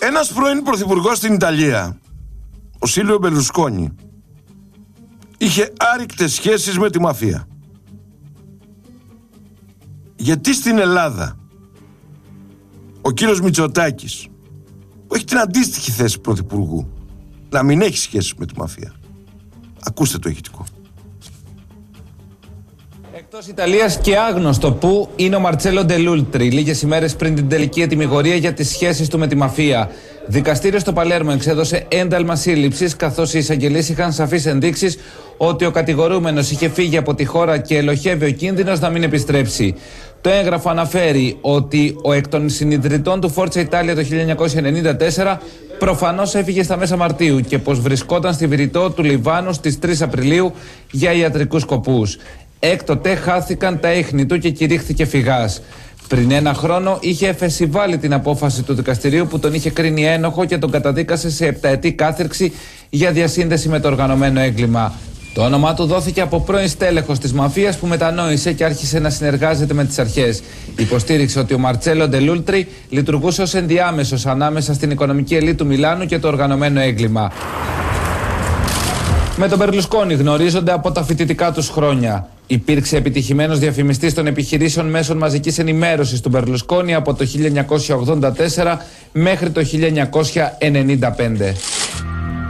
Ένας πρώην πρωθυπουργός στην Ιταλία, ο Σίλβιο Μπερλουσκόνι, είχε άρρηκτες σχέσεις με τη μαφία. Γιατί στην Ελλάδα ο κύριος Μητσοτάκης, που έχει την αντίστοιχη θέση πρωθυπουργού, να μην έχει σχέσεις με τη μαφία? Ακούστε το ηχητικό. Εκτός Ιταλίας και άγνωστο που είναι ο Μαρτσέλο Ντελούλτρι, λίγες ημέρες πριν την τελική ετυμηγορία για τις σχέσεις του με τη μαφία. Δικαστήριο στο Παλέρμο εξέδωσε ένταλμα σύλληψης, καθώς οι εισαγγελείς είχαν σαφείς ενδείξεις ότι ο κατηγορούμενος είχε φύγει από τη χώρα και ελοχεύει ο κίνδυνος να μην επιστρέψει. Το έγγραφο αναφέρει ότι ο εκ των συνιδρυτών του Φόρτσα Ιτάλια το 1994 προφανώς έφυγε στα μέσα Μαρτίου και πως βρισκόταν στη Βηρητό του Λιβάνου στις 3 Απριλίου για ιατρικούς σκοπούς. Έκτοτε χάθηκαν τα ίχνη του και κηρύχθηκε φυγάς. Πριν ένα χρόνο είχε εφεσιβάλει την απόφαση του δικαστηρίου που τον είχε κρίνει ένοχο και τον καταδίκασε σε 7ετή κάθριξη για διασύνδεση με το οργανωμένο έγκλημα. Το όνομά του δόθηκε από πρώην στέλεχος της μαφίας που μετανόησε και άρχισε να συνεργάζεται με τις αρχές. Υποστήριξε ότι ο Μαρτσέλο Ντελούλτρι λειτουργούσε ως ενδιάμεσος ανάμεσα στην οικονομική ελίτ του Μιλάνου και το οργανωμένο έγκλημα. Με τον Μπερλουσκόνι γνωρίζονται από τα φοιτητικά τους χρόνια. Υπήρξε επιτυχημένος διαφημιστής των επιχειρήσεων μέσων μαζικής ενημέρωσης του Μπερλουσκόνι από το 1984 μέχρι το 1995.